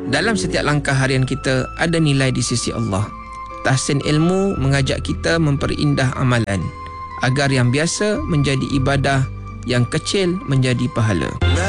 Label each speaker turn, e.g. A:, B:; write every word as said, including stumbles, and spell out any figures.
A: Dalam setiap langkah harian kita ada nilai di sisi Allah. Tahsin ilmu mengajak kita memperindah amalan agar yang biasa menjadi ibadah, yang kecil menjadi pahala.